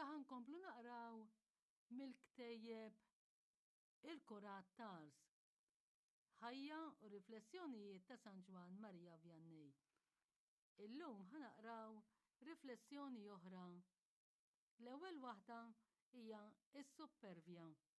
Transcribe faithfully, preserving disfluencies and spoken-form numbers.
Issa ħankomplu naqraw mill-ktejjeb il-Kurat Tars. Ħajja u riflessjonijiet ta' San Ġwan Marija Vjannej. Illum ħanaqraw riflessjoni oħra. L-ewwel waħda hija s-supervja.